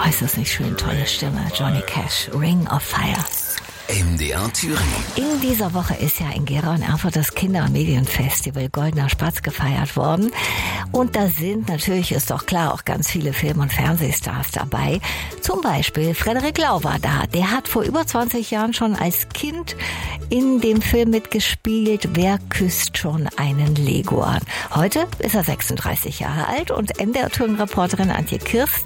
ist das nicht schön? Tolle Stimme. Johnny Cash, Ring of Fire. MDR Thüringen. In dieser Woche ist ja in Gera und Erfurt das Kinder- und Medienfestival Goldener Spatz gefeiert worden. Und da sind natürlich, ist doch klar, auch ganz viele Film- und Fernsehstars dabei. Zum Beispiel Frederik Lau war da. Der hat vor über 20 Jahren schon als Kind in dem Film mitgespielt, Wer küsst schon einen Leguan? Heute ist er 36 Jahre alt und MDR-Thüringen-Reporterin Antje Kirsten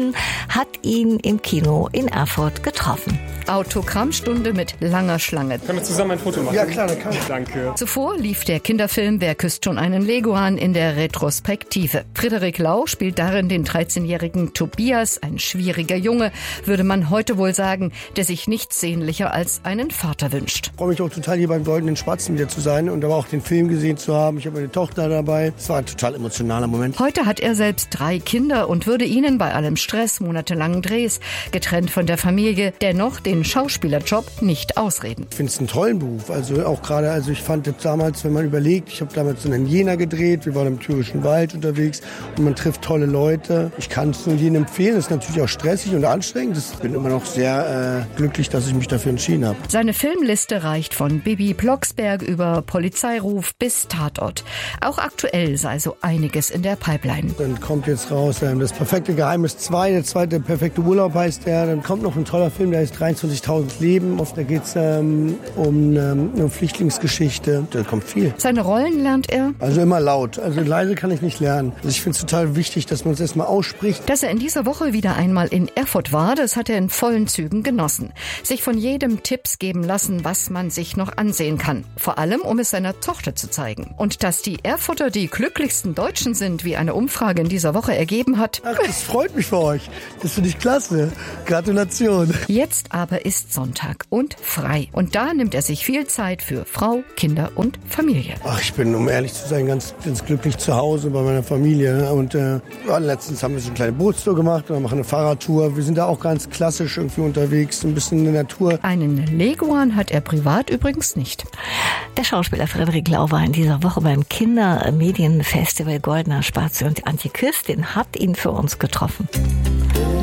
hat ihn im Kino in Erfurt getroffen. Autogrammstunde mit langer Schlange. Können wir zusammen ein Foto machen? Ja, klar, das kann ich. Danke. Zuvor lief der Kinderfilm Wer küsst schon einen Leguan in der Retrospektive. Frederik Lau spielt darin den 13-jährigen Tobias, ein schwieriger Junge, würde man heute wohl sagen, der sich nichts sehnlicher als einen Vater wünscht. Ich freue mich auch total, hier beim Goldenen Spatzen wieder zu sein und aber auch den Film gesehen zu haben. Ich habe meine Tochter dabei. Es war ein total emotionaler Moment. Heute hat er selbst 3 Kinder und würde ihnen bei allem Stress, monatelangen Drehs, getrennt von der Familie, dennoch den Schauspielerjob nicht ausreden. Ich finde es einen tollen Beruf. Also auch gerade, ich fand das damals, wenn man überlegt, ich habe damals in Jena gedreht, wir waren im Thürischen Wald unterwegs und man trifft tolle Leute. Ich kann es nur jedem empfehlen. Es ist natürlich auch stressig und anstrengend. Ich bin immer noch sehr glücklich, dass ich mich dafür entschieden habe. Seine Filmliste reicht von Bibi Blocksberg über Polizeiruf bis Tatort. Auch aktuell sei so einiges in der Pipeline. Dann kommt jetzt raus Das perfekte Geheimnis 2, der zweite perfekte Urlaub heißt der. Dann kommt noch ein toller Film, der heißt 23.000 Leben. Da geht es um eine Flüchtlingsgeschichte. Da kommt viel. Seine Rollen lernt er? Also immer laut. Also leise kann ich nicht lernen. Also ich finde es total wichtig, dass man es erstmal ausspricht. Dass er in dieser Woche wieder einmal in Erfurt war, das hat er in vollen Zügen genossen. Sich von jedem Tipps geben lassen, was man sich noch ansehen kann. Vor allem, um es seiner Tochter zu zeigen. Und dass die Erfurter die glücklichsten Deutschen sind, wie eine Umfrage in dieser Woche ergeben hat. Ach, das freut mich für euch. Das finde ich klasse. Gratulation. Jetzt aber ist Sonntag und frei. Und da nimmt er sich viel Zeit für Frau, Kinder und Familie. Ach, ich bin, um ehrlich zu sein, ganz glücklich zu Hause bei meiner Familie. Und letztens haben wir so eine kleine Bootstour gemacht und machen eine Fahrradtour. Wir sind da auch ganz klassisch irgendwie unterwegs, ein bisschen in der Natur. Einen Leguan hat er privat übrigens nicht. Der Schauspieler Frederik Lau war in dieser Woche beim Kindermedienfestival Goldener Spatz und Antje Kirsten hat ihn für uns getroffen.